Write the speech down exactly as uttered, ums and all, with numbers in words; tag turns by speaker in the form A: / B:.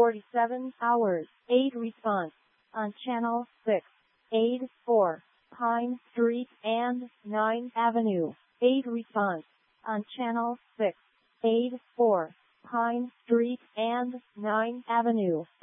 A: forty-seven hours, aid response. On Channel six. Aid four. Pine Street and ninth Avenue. Aid response. On Channel six. Aid four. Pine Street and ninth Avenue.